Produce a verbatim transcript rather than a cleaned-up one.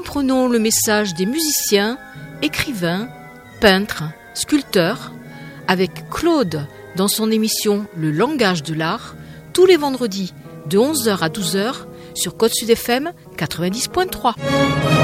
reprenons le message des musiciens, écrivains, peintres, sculpteurs, avec Claude dans son émission Le langage de l'art, tous les vendredis de onze heures à douze heures sur Côte Sud F M quatre-vingt-dix point trois.